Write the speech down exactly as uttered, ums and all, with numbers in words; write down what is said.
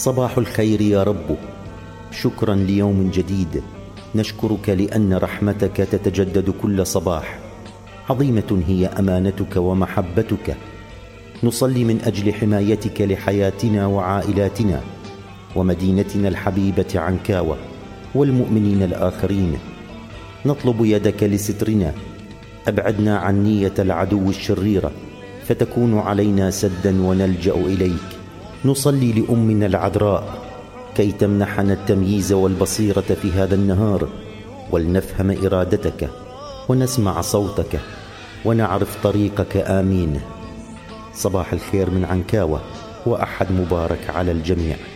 صباح الخير يا رب، شكرا ليوم جديد، نشكرك لأن رحمتك تتجدد كل صباح، عظيمة هي أمانتك ومحبتك. نصلي من أجل حمايتك لحياتنا وعائلاتنا ومدينتنا الحبيبة عنكاوة والمؤمنين الآخرين. نطلب يدك لسترنا، أبعدنا عن نية العدو الشريرة فتكون علينا سدا ونلجأ إليك. نصلي لأمنا العذراء كي تمنحنا التمييز والبصيرة في هذا النهار، ولنفهم إرادتك ونسمع صوتك ونعرف طريقك. آمين. صباح الخير من عنكاوة، وأحد مبارك على الجميع.